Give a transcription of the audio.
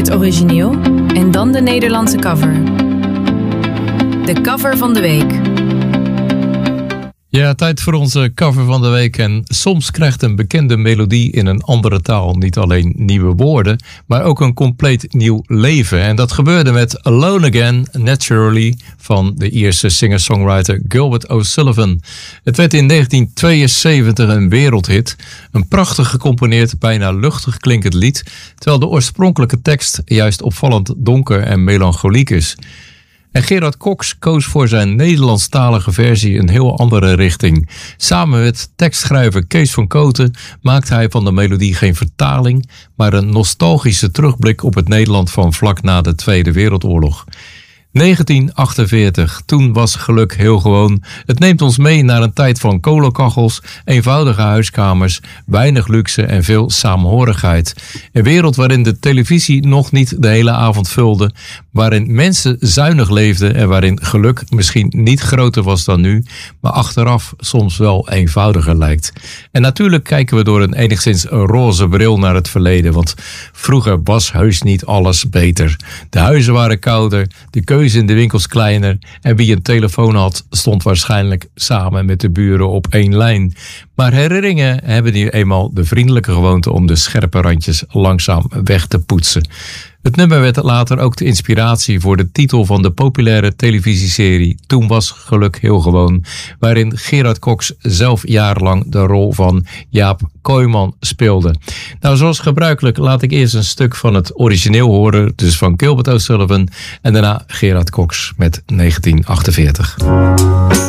het origineel en dan de Nederlandse cover. De cover van de week. Ja, tijd voor onze cover van de week. En soms krijgt een bekende melodie in een andere taal niet alleen nieuwe woorden, maar ook een compleet nieuw leven. En dat gebeurde met Alone Again, Naturally, van de Ierse singer-songwriter Gilbert O'Sullivan. Het werd in 1972 een wereldhit. Een prachtig gecomponeerd, bijna luchtig klinkend lied, terwijl de oorspronkelijke tekst juist opvallend donker en melancholiek is. En Gerard Cox koos voor zijn Nederlandstalige versie een heel andere richting. Samen met tekstschrijver Kees van Kooten maakte hij van de melodie geen vertaling, maar een nostalgische terugblik op het Nederland van vlak na de Tweede Wereldoorlog. 1948, toen was geluk heel gewoon. Het neemt ons mee naar een tijd van kolenkachels, eenvoudige huiskamers, weinig luxe en veel saamhorigheid. Een wereld waarin de televisie nog niet de hele avond vulde, waarin mensen zuinig leefden en waarin geluk misschien niet groter was dan nu, maar achteraf soms wel eenvoudiger lijkt. En natuurlijk kijken we door een enigszins roze bril naar het verleden, want vroeger was heus niet alles beter. De huizen waren kouder, de keuze in de winkels kleiner en wie een telefoon had stond waarschijnlijk samen met de buren op één lijn. Maar herinneringen hebben nu eenmaal de vriendelijke gewoonte om de scherpe randjes langzaam weg te poetsen. Het nummer werd later ook de inspiratie voor de titel van de populaire televisieserie Toen was geluk heel gewoon, waarin Gerard Cox zelf jarenlang de rol van Jaap Kooijman speelde. Nou, zoals gebruikelijk laat ik eerst een stuk van het origineel horen, dus van Gilbert O'Sullivan, en daarna Gerard Cox met 1948.